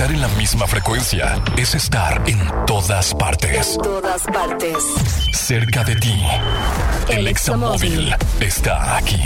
Estar en la misma frecuencia es estar en todas partes. En todas partes. Cerca de ti. El Examóvil está aquí.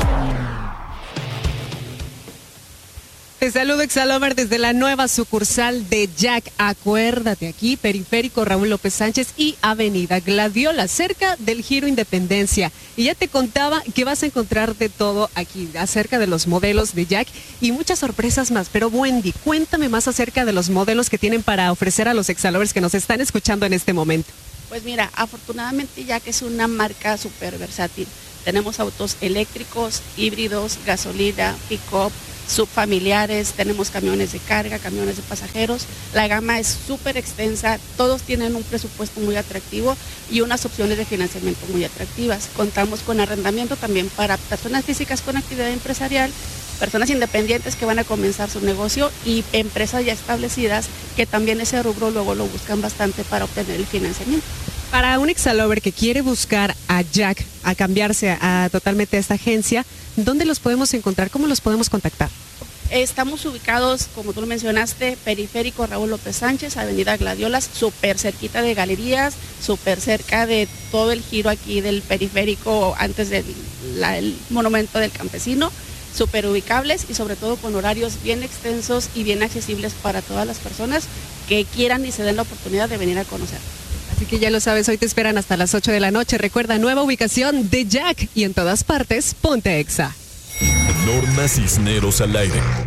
Te saludo, Exalover, desde la nueva sucursal de Jack. Acuérdate, aquí, Periférico Raúl López Sánchez y Avenida Gladiola, cerca del Giro Independencia. Y ya te contaba que vas a encontrar de todo aquí, acerca de los modelos de Jack y muchas sorpresas más. Pero Wendy, cuéntame más acerca de los modelos que tienen para ofrecer a los Exalovers que nos están escuchando en este momento. Pues mira, afortunadamente Jack es una marca súper versátil. Tenemos autos eléctricos, híbridos, gasolina, pick-up, subfamiliares, tenemos camiones de carga, camiones de pasajeros. La gama es súper extensa, todos tienen un presupuesto muy atractivo y unas opciones de financiamiento muy atractivas. Contamos con arrendamiento también para personas físicas con actividad empresarial, personas independientes que van a comenzar su negocio y empresas ya establecidas que también ese rubro luego lo buscan bastante para obtener el financiamiento. Para un Exalover que quiere buscar a Jack, a cambiarse a totalmente a esta agencia, ¿dónde los podemos encontrar? ¿Cómo los podemos contactar? Estamos ubicados, como tú lo mencionaste, Periférico Raúl López Sánchez, Avenida Gladiolas, súper cerquita de galerías, súper cerca de todo el giro aquí del periférico antes del el monumento del campesino, súper ubicables y sobre todo con horarios bien extensos y bien accesibles para todas las personas que quieran y se den la oportunidad de venir a conocer. Así que ya lo sabes, hoy te esperan hasta las 8 de la noche. Recuerda, nueva ubicación de Jack y en todas partes, ponte Exa. Norma Cisneros al aire.